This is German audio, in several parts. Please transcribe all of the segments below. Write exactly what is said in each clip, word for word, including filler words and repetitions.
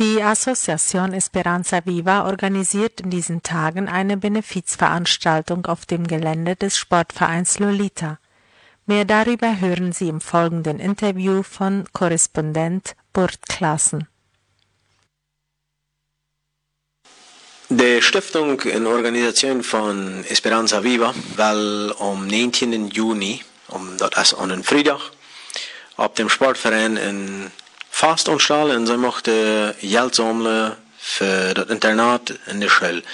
Die Asociación Esperanza Viva organisiert in diesen Tagen eine Benefizveranstaltung auf dem Gelände des Sportvereins Lolita. Mehr darüber hören Sie im folgenden Interview von Korrespondent Burt Klassen. Die Stiftung in Organisation von Esperanza Viva will am neunzehnten Juni, um das ist an einem Freitag, auf dem Sportverein in Fast anstellen und sie möchten Geld sammeln für das Internat in der Schule.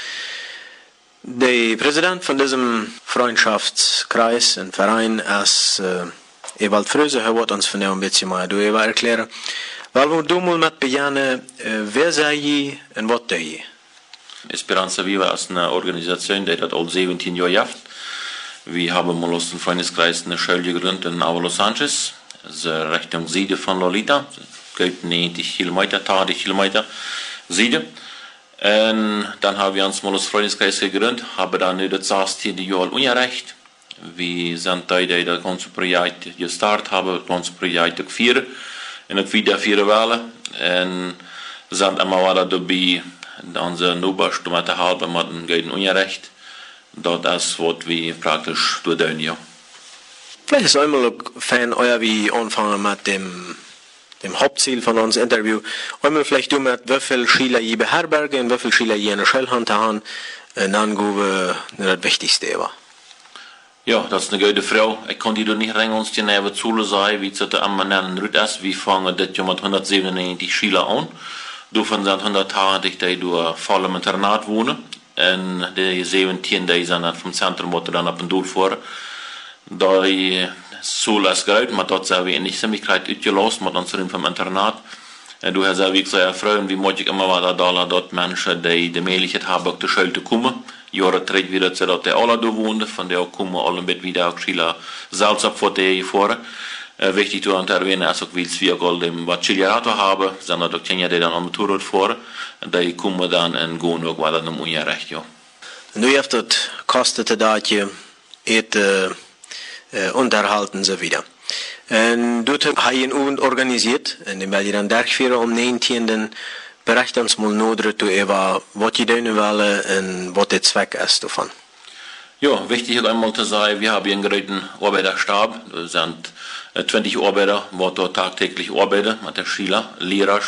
Der Präsident von diesem Freundschaftskreis und Verein ist äh, Ewald Fröse. Er wird uns von dem ein bisschen mehr darüber erklären. Weil wir du mal mit beginnen, äh, wer sei ihr und was tut ihr? Esperanza Viva ist eine Organisation, die das all siebzehn Jahre hat. Wir haben mal aus dem Freundeskreis eine Schule gegründet in Avalos Sanchez, Richtung Süden von Lolita. Geht neunzig Kilometer, achtzig Kilometer Süden. Und dann haben wir uns mal als Freundeskreis gegründet, haben dann nicht das sechzehn Jahre Unrecht. Wir sind da, die das ganze Projekt gestartet haben, das ganze Projekt geführt. Und auch wieder vier Wahlen. Und sind immer wieder dabei, unsere Nuberst mit der Halbe mit dem gegen Unrecht. Das ist, was wir praktisch tun, ja. Vielleicht ist einmal fein, euer wie anfangen mit dem dem Hauptziel von unserem Interview. Einmal vielleicht du mit wie viele Schüler je beherbergen, wie viele Schüler je in der Schulhand haben, und dann gehen wir das Wichtigste war. Ja, das ist eine gute Frage. Ich kann dir nicht rein uns die Nähe zu sagen, wie es da am nennen ist. Wir fangen das Jahr mit hundertsiebenundneunzig Schüler an. Davon sind hundertachtzig, die durch voll im Internat wohnen. Und die siebzehn, die sind vom Zentrum, wo dann ab und durchfahren. Da so ist Geld, man hat sehr wenig Sinnlichkeit ausgelassen, man hat uns vom Internat. Du hast ja wirklich sehr freuen, wie möchte ich immer weiter da, dort Menschen, die die Möglichkeit haben, auf die Schule zu kommen. Jahre tritt wieder zu dort, die alle da wohnen, von der auch kommen alle mit wieder auch Schüler selbst ab vor der vor. Äh, wichtig zu erwähnen ist auch, weil wir auch dem Bachillerato haben, sind auch Kinder, die dann am Motorrad fahren, die kommen dann und gehen auch weiter im Unrecht, ja. Und du hast das kostet das hier, Uh, unterhalten sie wieder. Und dort habe ich einen Abend organisiert, und dann werde ich dann durchführen am neunzehnten Bericht uns mal nodre zu über, was die tun wollen und was der Zweck ist davon. Ja, wichtig ist einmal zu sagen, wir haben einen großen Arbeiterstab, das sind zwanzig Arbeiter, die dort tagtäglich arbeiten, mit den Schülern, Lehrer,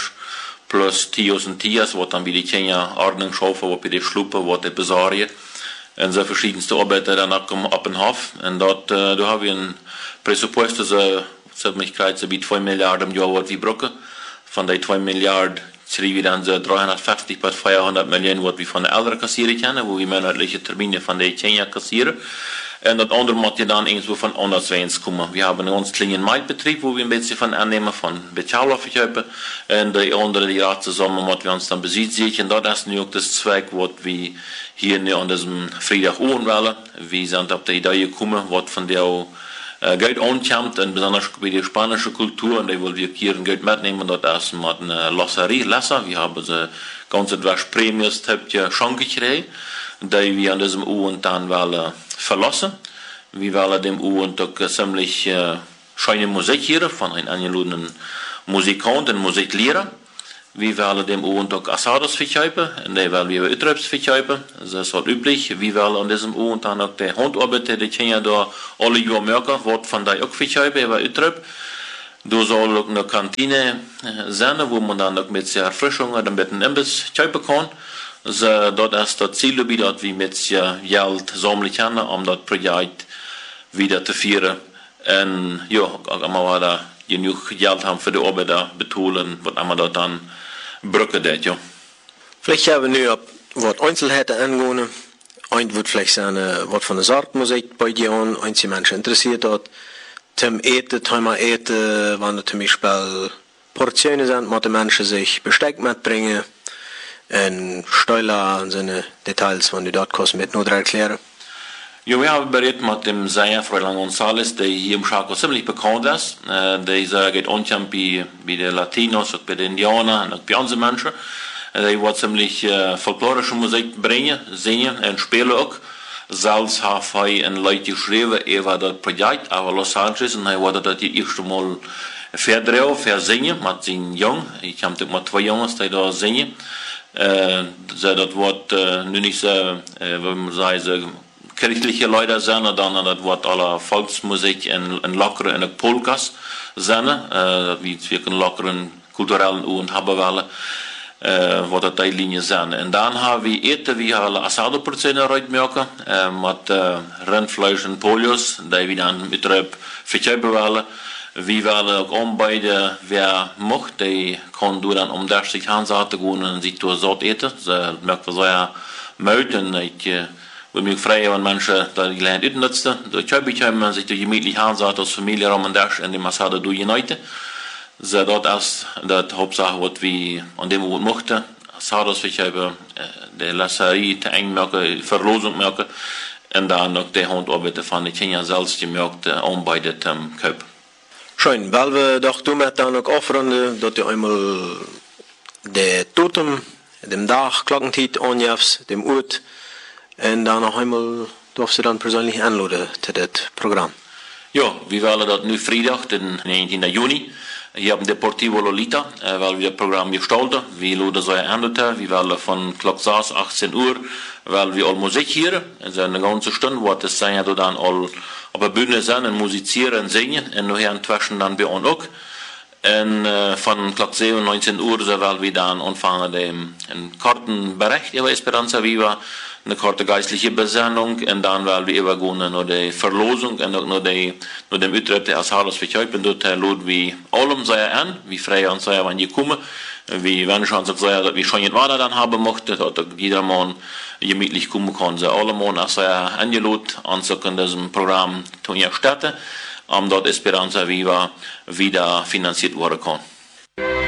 plus Tios und Tias, die dann wie die Kinder Ordnung schaffen, die die Schluppen, die die besorgen. En zo verschiedenste arbeiten dan ook op een hof. En dat, uh, daar hebben we een pressupost, dus uh, Möglichkeit, so wie zwei Milliarden im Jahr wird wie brauchen. Von den zwei Milliarden schreiben wir dann so dreihundertfünfzig bis vierhundert Millionen, was wir von den Eltern kassieren können, wo wir monatliche Termine von den Kindern kassieren. Und das andere muss ja dann irgendwo von anderswegs kommen. Wir haben einen ganz kleinen Marktbetrieb, wo wir ein bisschen von annehmen, von Bezahlaufverkäufen. Und die andere, die Art zusammen, was wir uns dann besitzen. Und das ist nun auch das Zweck, was wir hier an diesem Freitag auch wollen. Wir sind auf die Idee gekommen, was von der äh, Geld ankommt, und besonders bei der spanischen Kultur, und da wollen wir hier ein Geld mitnehmen, das ist mit einer Losserie, Lesser. Wir haben so ganz etwas Prämies, habt ihr schon gekriegt, die wir an diesem Abend dann wollen verlassen. Wir wollen dem Abend auch ziemlich äh, schöne Musik hier von einem angeladenen Musikant und Musiklehrer. Wir wollen dem Abend auch Asados verkaufen, und die wollen wir Utröps verkaufen. Das ist halt üblich. Wir wollen an diesem Abend dann auch die Handarbeiter, die Kinder da alle Jahre merken, wird von da auch verkaufen, über Utröp. Da soll auch eine Kantine sein, wo man dann auch mit der Erfrischung oder mit einem Imbiss kaufen kann. So, das ist das Ziel, dass wir mit Geld sammeln können, um das Projekt wieder zu führen. Und ja, auch immer wieder genug Geld haben für die Arbeiter betonen, was immer das dann brücken wird, ja. Vielleicht haben wir nu wat Einzelheiten angehen. Ein wird vielleicht sein, was von der Sortmusik bei dir an, ein die Menschen interessiert hat. Zum Eten, Thema Eten, wenn zum Beispiel Portionen sind, muss die Menschen sich Besteck mitbringen. Und Steuer und seine Details, wenn du dort kannst, mit nur erklären. Ja, wir haben berät mit dem Sänger Fräulein González, der hier im Chaco ziemlich bekannt ist. Der geht unten bei, bei den Latinos, auch bei den Indianern und bei unseren Menschen. Der wird ziemlich äh, folklorische Musik bringen, singen und spielen auch. Selbst habe ich ein Leute geschrieben über das Projekt, aber Los Angeles, und er wurde das die erste Mal Verdreu, verzingen, met zijn jong. Ik heb ook maar twee jongens die daar zingen. Uh, dat wordt uh, nu niet zo, uh, we zeggen, kirchliche Leute zijn, dan dat wordt alle volksmuziek en, en lockere en ook polkas zijn. Uh, dat we een lockere culturele oen hebben willen. Uh, wat dat die linie zijn. En dan hebben we eten, we hebben asado-portionen uitmaken, uh, met uh, rundvlees en polios, die we dan met erop verkopen willen. We willen ook aanbieden, wer mocht, die kan doen dan om dertig hanzen te gaan en zich door zat eten. Ze merken we zeer mooi en ik uh, wil me ook vrij van mensen die land uitnutzen. Door het men zich door gemütlich hanzen als familie om en dertig en die asado doen uniten. Ze dat als dat hoofdzaak wat we aan dem moment mochten. Asados we hebben de lasserie te eng maken, verlosing maken en dan ook de handarbeiten van de Kenia zelfs gemerkt aanbieden te kopen. Schön, weil wir doch damit dann auch aufrunden, dass du einmal der Totem, dem Dach, Glockentiet anjafst, dem Ort, und dann noch einmal darfst du dann persönlich anladen zu das Programm. Ja, wir wollen das nu vrijdag, den negentiende juni. Hier haben Deportivo Lolita, äh, weil wir das Programm gestalten. Wir laden so an, wir wollen von Klock zes, achtzehn Uhr, weil wir all Musik hören. Es ist eine ganze Stunde, wo das sein, dass dann all auf der Bühne sind und musizieren und singen. Und nachher inzwischen dann bei uns auch. Und äh, von Klock sieben, neunzehn Uhr, so weil wir dann anfangen, den, einen kurzen Bericht über Esperanza Viva, eine kurze geistliche Besendung, und dann werden wir übergehen nach der Verlosung und auch nach, der, nach dem Utrecht der Asados verkaufen. Dort laden wir allem sehr an, wie frei uns sehr, wenn ihr kommen. Wir werden schon so sehr, dass wir schon nicht weiter dann haben möchten, dass jeder Mann gemütlich kommen kann. Sie alle Mann auch sehr eingeladen, an so können diesem Programm zu ihr starten, um dort Esperanza Viva wieder finanziert werden kann.